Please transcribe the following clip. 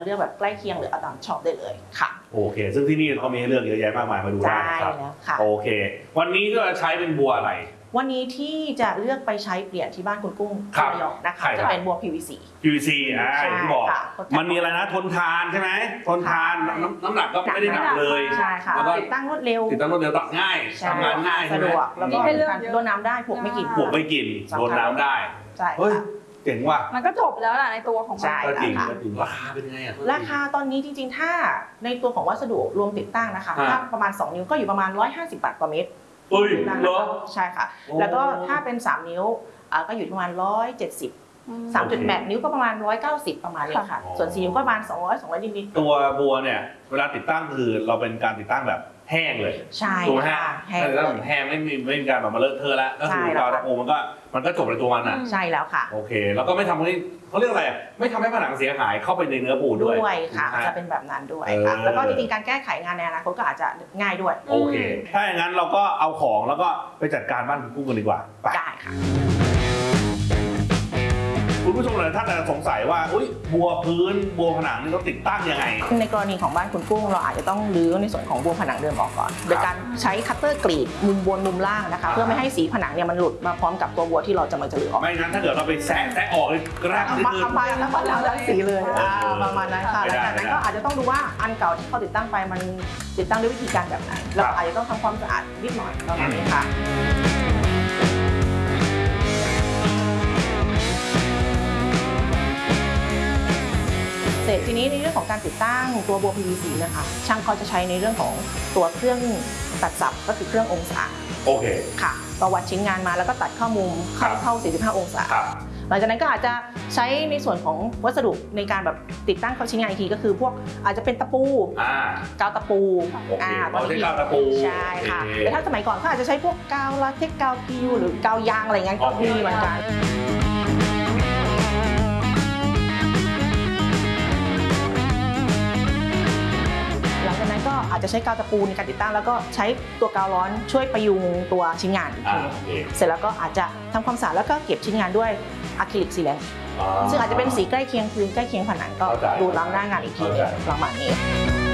เลือกแบบใกล้เคียงหรือเอาตามชอบได้เลยค่ะโอเคซึ่งที่นี่เขามีเลือกเยอะแยะมากมายมาดูได้ครับแล้วค่ะโอเควันนี้ก็จะใช้เป็นบัวอะไรวันนี้ที่จะเลือกไปใช้เปลี่ยนที่บ้านคุณกุ้งระยองนะคะจะเป็นบัว PVC PVC อย่างที่บอกมันมีอะไรนะทนทานใช่ไหมทนทานน้ำหนักก็ไม่ได้หนักเลยใช่ค่ะติดตั้งรวดเร็วตัดง่ายทำงานง่ายสะดวกแล้วก็โดนน้ำได้พวกไม่กินโดนน้ำได้ใช่เจ๋งว่ะมันก็จบแล้วล่ะในตัวของมันใช่ค่ะราคาเป็นไงอ่ะราคาตอนนี้จริงๆถ้าในตัวของวัสดุรวมติดตั้งนะคะถ้าประมาณ2นิ้วก็อยู่ประมาณ150 บาทต่อเมตรใช่ค่ะแล้วก็ถ้าเป็น3นิ้วก็อยู่ประมาณ170 3.8 นิ้วก็ประมาณ190ประมาณนี้ค่ะส่วน4นิ้วก็ประมาณ200นิดๆตัวบัวเนี่ยเวลาติดตั้งคือเราเป็นการติดตั้งแบบแห้งเลยใช่ค่ะแห้งแล้วแห้งไม่มีการแบบมาเลอะเทอะแล้วก็คือกาวตะปูมันก็จบในตัวมันอ่ะใช่แล้วค่ะโอเคแล้วก็ไม่ทำให้เขาเรียกอะไรไม่ทำให้ผนังเสียหายเข้าไปในเนื้อปูด้วยค่ะจะเป็นแบบนั้นด้วยค่ะแล้วก็จริงๆการแก้ไขงานในอนาคตก็อาจจะง่ายด้วยโอเคถ้าอย่างนั้นเราก็เอาของแล้วก็ไปจัดการบ้านคุณกุ้งกันดีกว่าได้ค่ะคุณผู้ชมหลายท่านอาจจะสงสัยว่าบัวพื้นบัวผนังนี่เขาติดตั้งยังไงในกรณีของบ้านคุณกุ้งเราอาจจะต้องรื้อในส่วนของบัวผนังเดิมออกก่อนโดยการใช้คัตเตอร์กรีดมุมบนมุมล่างนะคะเพื่อไม่ให้สีผนังเนี่ยมันหลุดมาพร้อมกับตัวบัวที่เราจะมารื้อออกไม่งั้นถ้าเกิดเราไปแซะออกเลยกระด้างไปแล้วก็แล้วทั้งสีเลยประมาณนั้นค่ะหลังจากนั้นก็อาจจะต้องดูว่าอันเก่าที่เขาติดตั้งไปมันติดตั้งด้วยวิธีการแบบไหนเราอาจจะต้องทำความสะอาดนิดหน่อยประมาณนี้ค่ะเสร็จทีนี้ในเรื่องของการติดตั้งตัวบัว PVC นะคะช่างเขาจะใช้ในเรื่องของตัวเครื่องตัดสับก็คือเครื่ององศาโอเคค่ะก็วัดชิ้นงานมาแล้วก็ตัดเข้ามุมเข้า45 องศาหลังจากนั้นก็อาจจะใช้ในส่วนของวัสดุในการแบบติดตั้งเข้าชิ้นงานอีกทีก็คือพวกอาจจะเป็นตะปูกาวตะปูตอนนี้กาวตะปูใช่ค่ะแต่ถ้าสมัยก่อนเขาอาจจะใช้พวกกาวลาเท็กซ์กาวพิวหรือกาวยางอะไรเงี้ยก็มีเหมือนกันหลังจากนั้นก็อาจจะใช้กาวตะปูในการติดตั้งแล้วก็ใช้ตัวกาวร้อนช่วยประยุงตัวชิ้นงานอีกทีเสร็จแล้วก็อาจจะทำความสะอาดแล้วก็เก็บชิ้นงานด้วยอะคริลิกซีแลนต์ซึ่งอาจจะเป็นสีใกล้เคียงพื้นใกล้เคียงผนังก็ดูล้ำหน้างานอีกทีประมาณนี้